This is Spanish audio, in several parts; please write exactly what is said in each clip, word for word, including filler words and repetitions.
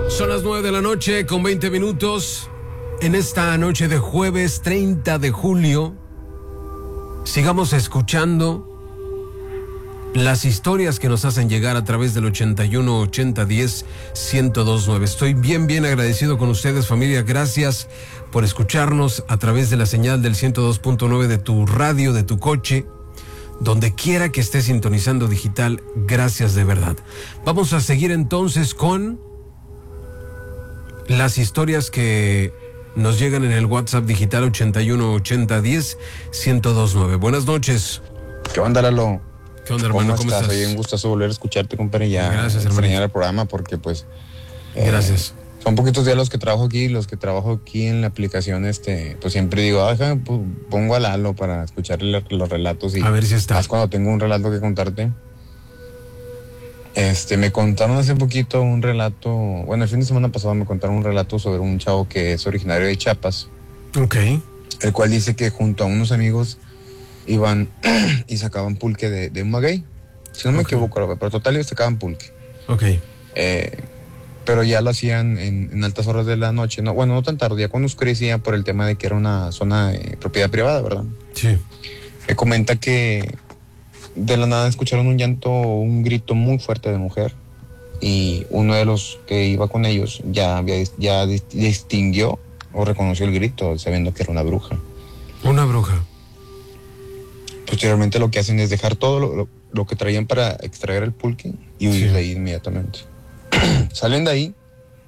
Son las nueve de la noche con veinte minutos. En esta noche de jueves treinta de julio, sigamos escuchando las historias que nos hacen llegar a través del ochenta y uno, ochenta, diez, ciento dos nueve. Estoy bien, bien agradecido con ustedes, familia. Gracias por escucharnos a través de la señal del ciento dos punto nueve de tu radio, de tu coche, donde quiera que estés sintonizando digital. Gracias de verdad. Vamos a seguir entonces con las historias que nos llegan en el WhatsApp digital ochenta y uno, ochenta, diez, ciento dos nueve. Buenas noches. ¿Qué onda, Lalo? ¿Qué onda, hermano? ¿Cómo, ¿Cómo estás? Oye, un gustazo volver a escucharte, compadre. Ya Gracias, hermano. Extrañar el programa porque, pues... Eh, Gracias. Son poquitos días los que trabajo aquí, los que trabajo aquí en la aplicación, este... Pues siempre digo, ah, déjame, pues, pongo a Lalo para escuchar los relatos y... A ver si está. Más cuando tengo un relato que contarte. Este, me contaron hace poquito un relato... Bueno, el fin de semana pasado me contaron un relato sobre un chavo que es originario de Chiapas. Ok. El cual dice que junto a unos amigos iban y sacaban pulque de, de un maguey. Si no me okay. equivoco, pero total ellos sacaban pulque. Ok. Eh, pero ya lo hacían en, en altas horas de la noche. No, bueno, no tan tarde, ya cuando oscurecía por el tema de que era una zona de propiedad privada, ¿verdad? Sí. Me comenta que de la nada escucharon un llanto, un grito muy fuerte de mujer. Y uno de los que iba con ellos ya, había, ya distinguió o reconoció el grito, sabiendo que era una bruja. Una bruja. Posteriormente lo que hacen es dejar todo lo, lo, lo que traían para extraer el pulque y huir sí. de ahí inmediatamente. Salen de ahí,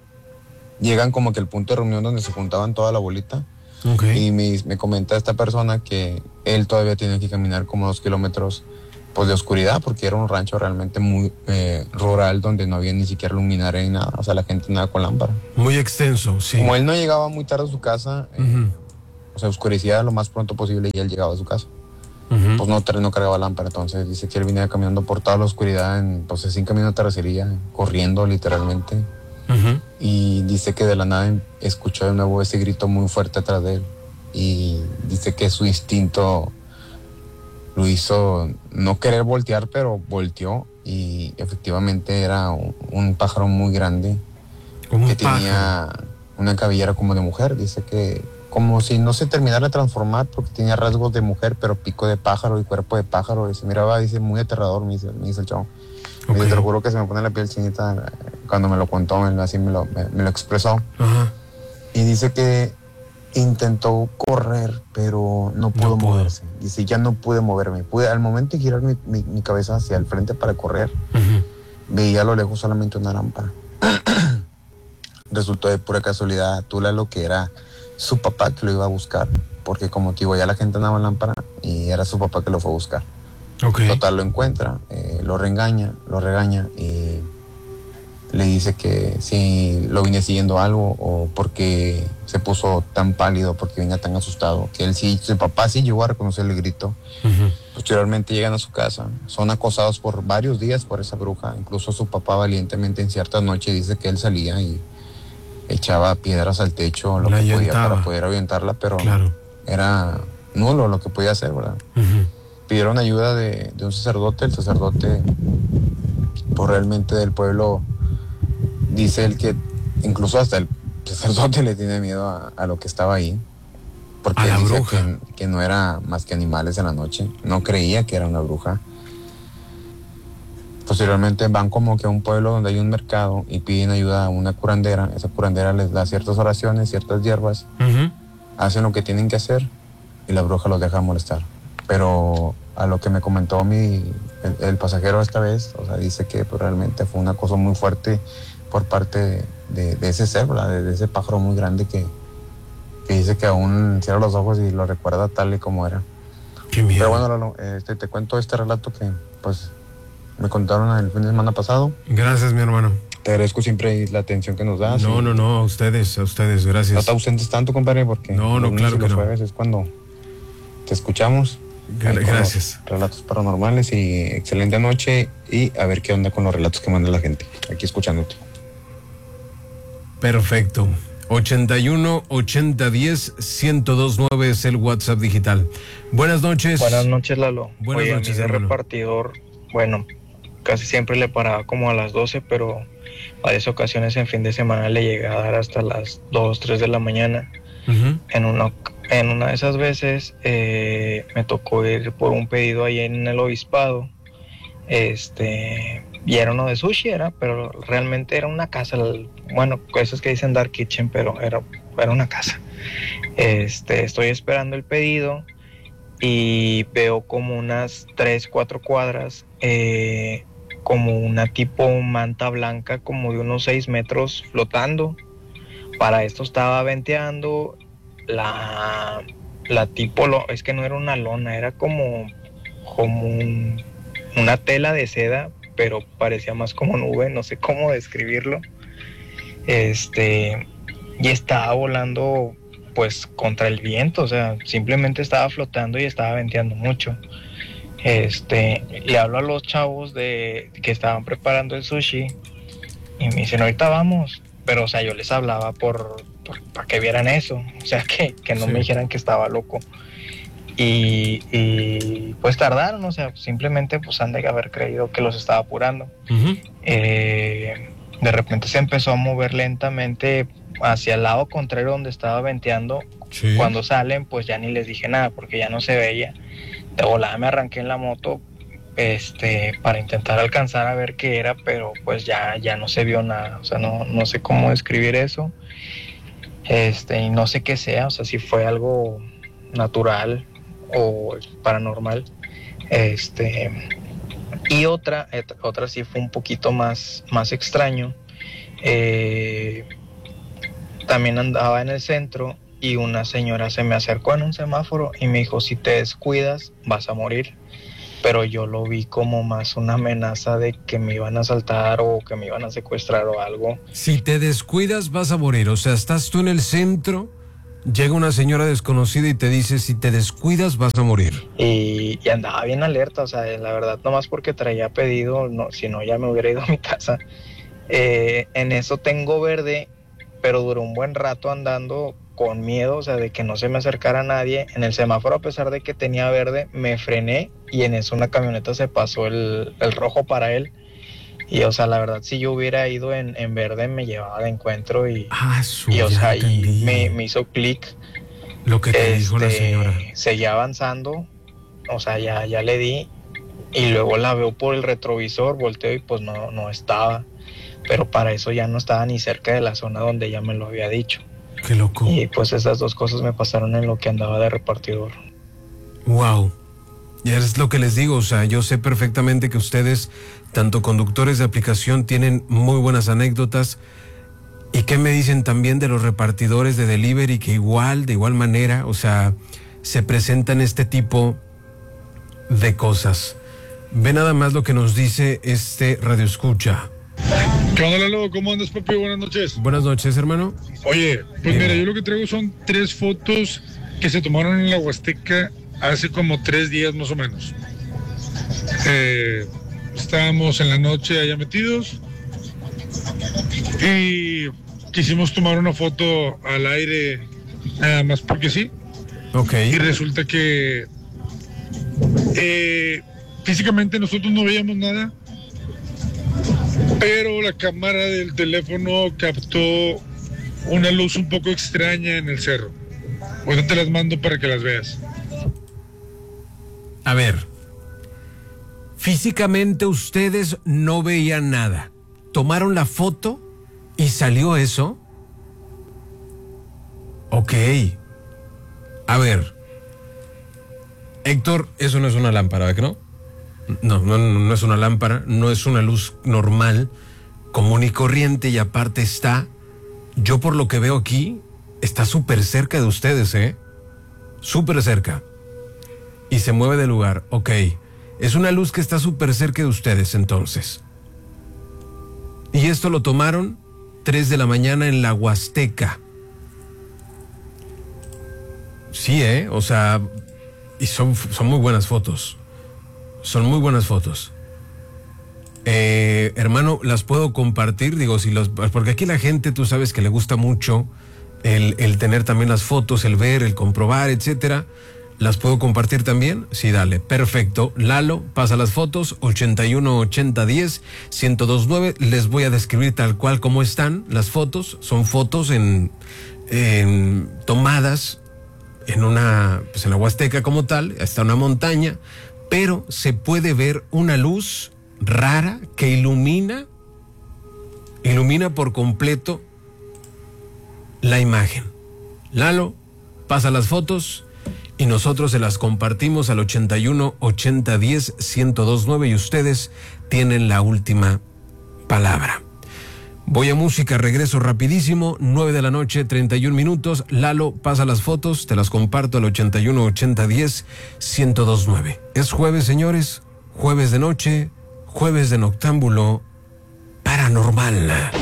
llegan como que al punto de reunión donde se juntaban toda la bolita. Okay. Y me, me comenta esta persona que él todavía tiene que caminar como dos kilómetros pues, de oscuridad, porque era un rancho realmente muy eh, rural donde no había ni siquiera luminaria ni nada. O sea, la gente andaba con lámpara. Muy extenso, sí. Como él no llegaba muy tarde a su casa, eh, uh-huh. o sea, oscurecía lo más pronto posible y él llegaba a su casa. Uh-huh. Pues no, no cargaba lámpara, entonces dice que él venía caminando por toda la oscuridad, en, pues sin camino de terracería, corriendo literalmente. Uh-huh. Y dice que de la nada escuchó de nuevo ese grito muy fuerte atrás de él. Y dice que su instinto lo hizo no querer voltear, pero volteó. Y efectivamente era un, un pájaro muy grande. ¿Cómo que un pájaro? Tenía una cabellera como de mujer. Dice que como si no se terminara de transformar porque tenía rasgos de mujer, pero pico de pájaro y cuerpo de pájaro. Y se miraba, dice, muy aterrador, me dice, me dice el chavo. Okay. Me dice, te lo juro que se me pone la piel chinita cuando me lo contó, me, así me lo, me, me lo expresó. Uh-huh. Y dice que intentó correr, pero no pudo no moverse. Dice, ya no pude moverme. Pude, al momento de girar mi, mi, mi cabeza hacia el frente para correr, uh-huh. veía a lo lejos solamente una lámpara. Resultó de pura casualidad, Tula, lo que era su papá que lo iba a buscar, porque como te digo, ya la gente andaba en lámpara y era su papá que lo fue a buscar. Okay. Total, lo encuentra, eh, lo reengaña, lo regaña y le dice que si lo viene siguiendo algo o porque se puso tan pálido, porque venía tan asustado, que él sí, su papá sí llegó a reconocer el grito. Uh-huh. Posteriormente llegan a su casa, son acosados por varios días por esa bruja, incluso su papá valientemente en ciertas noches dice que él salía y echaba piedras al techo, lo la que ayuntaba. podía para poder ahuyentarla, pero claro. era nulo lo que podía hacer, ¿verdad? Uh-huh. Pidieron ayuda de, de un sacerdote, el sacerdote, pues realmente del pueblo, dice él que incluso hasta el sacerdote le tiene miedo a, a lo que estaba ahí, porque él decía que, que no era más que animales en la noche, no creía que era una bruja. Posteriormente van como que a un pueblo donde hay un mercado y piden ayuda a una curandera. Esa curandera les da ciertas oraciones, ciertas hierbas, uh-huh. hacen lo que tienen que hacer y la bruja los deja molestar. Pero a lo que me comentó mi, el, el pasajero esta vez, o sea, dice que pues, realmente fue una cosa muy fuerte por parte de, de ese ser, ¿verdad? De, de ese pájaro muy grande que, que dice que aún cierra los ojos y lo recuerda tal y como era. Qué miedo. Pero bueno, Lalo, este, te cuento este relato que pues me contaron el fin de semana pasado. Gracias, mi hermano. Te agradezco siempre la atención que nos das. No, no, no, a ustedes, a ustedes, gracias. No te ausentes tanto, compadre, porque no, no, los claro que los no. jueves es cuando te escuchamos. Gracias. Relatos paranormales y excelente noche y a ver qué onda con los relatos que manda la gente. Aquí escuchándote. Perfecto. ochenta y uno, ochenta, diez, ciento dos nueve es el WhatsApp digital. Buenas noches. Buenas noches, Lalo. Buenas Oye, noches, a mí de hermano. repartidor, bueno, casi siempre le paraba como a las doce, pero varias ocasiones en fin de semana le llegué a dar hasta las dos, tres de la mañana. Uh-huh. En una, en una de esas veces eh, me tocó ir por un pedido ahí en el Obispado. Este, y era uno de sushi, era, pero realmente era una casa. Bueno, cosas que dicen Dark Kitchen, pero era, era una casa. Este, estoy esperando el pedido y veo como unas tres, cuatro cuadras, eh, como una tipo manta blanca, como de unos seis metros flotando. Para esto estaba venteando la, la tipo, lo, es que no era una lona, era como, como un, una tela de seda, pero parecía más como nube, no sé cómo describirlo. Este, y estaba volando pues contra el viento, o sea, simplemente estaba flotando y estaba venteando mucho. Este, le hablo a los chavos de que estaban preparando el sushi y me dicen, ahorita vamos. Pero, o sea, yo les hablaba por, por para que vieran eso, o sea, que, que no sí. me dijeran que estaba loco. Y, y pues tardaron, o sea, simplemente pues han de haber creído que los estaba apurando. Uh-huh. Eh, de repente se empezó a mover lentamente hacia el lado contrario donde estaba venteando. Sí. Cuando salen, pues ya ni les dije nada porque ya no se veía. De volada me arranqué en la moto este para intentar alcanzar a ver qué era, pero pues ya ya no se vio nada, o sea, no no sé cómo describir eso. Este, y no sé qué sea, o sea, si fue algo natural o paranormal. Este, y otra otra sí fue un poquito más más extraño. Eh, también andaba en el centro y una señora se me acercó en un semáforo y me dijo, si te descuidas vas a morir. Pero yo lo vi como más una amenaza de que me iban a asaltar o que me iban a secuestrar o algo. Si te descuidas vas a morir, o sea, estás tú en el centro, llega una señora desconocida y te dice, si te descuidas vas a morir. Y, y andaba bien alerta, o sea, la verdad, nomás porque traía pedido, no, si no ya me hubiera ido a mi casa. Eh, en eso tengo verde, pero duró un buen rato andando con miedo, o sea, de que no se me acercara nadie. En el semáforo, a pesar de que tenía verde, me frené y en eso una camioneta se pasó el, el rojo para él. Y, o sea, la verdad, si yo hubiera ido en, en verde, me llevaba de encuentro y, ah, su, y o sea, y me, me hizo clic. Lo que te este, dijo la señora. Seguía avanzando, o sea, ya, ya le di y luego la veo por el retrovisor, volteo y pues no, no estaba. Pero para eso ya no estaba ni cerca de la zona donde ella me lo había dicho. Qué loco. Y pues esas dos cosas me pasaron en lo que andaba de repartidor. Wow. Y es lo que les digo, o sea, yo sé perfectamente que ustedes, tanto conductores de aplicación, tienen muy buenas anécdotas. ¿Y qué me dicen también de los repartidores de delivery que igual, de igual manera, o sea, se presentan este tipo de cosas? Ve nada más lo que nos dice este radioescucha. ¿Qué onda, Lalo? ¿Cómo andas, papi? Buenas noches. Buenas noches, hermano. Oye, pues mira, yo lo que traigo son tres fotos que se tomaron en la Huasteca hace como tres días más o menos. Eh, estábamos en la noche allá metidos y quisimos tomar una foto al aire nada más porque sí. Ok. Y resulta que eh, físicamente nosotros no veíamos nada, pero la cámara del teléfono captó una luz un poco extraña en el cerro. Ahorita te las mando para que las veas. A ver, físicamente ustedes no veían nada. Tomaron la foto y salió eso. Ok. A ver, Héctor, eso no es una lámpara, ¿verdad que no? No, no, no es una lámpara, no es una luz normal, común y corriente, y aparte está, yo por lo que veo aquí, está súper cerca de ustedes, ¿eh? Súper cerca. Y se mueve de lugar, ok. Es una luz que está súper cerca de ustedes, entonces. Y esto lo tomaron tres de la mañana en la Huasteca. Sí, ¿eh? O sea, y son, son muy buenas fotos. Son muy buenas fotos. Eh, hermano, las puedo compartir, digo, si los, porque aquí la gente, tú sabes que le gusta mucho el, el tener también las fotos, el ver, el comprobar, etcétera. ¿Las puedo compartir también? Sí, dale, perfecto. Lalo, pasa las fotos, ochenta y uno ochenta diez ciento dos nueve. Les voy a describir tal cual como están las fotos. Son fotos en, en tomadas en una, pues en la Huasteca como tal, está una montaña, pero se puede ver una luz rara que ilumina, ilumina por completo la imagen. Lalo, pasa las fotos y nosotros se las compartimos al ochenta y uno ochenta diez ciento dos nueve y ustedes tienen la última palabra. Voy a música, regreso rapidísimo, nueve de la noche, treinta y un minutos. Lalo, pasa las fotos, te las comparto al ochenta y uno ochenta diez ciento dos nueve. Es jueves, señores, jueves de noche, jueves de Noctámbulo Paranormal.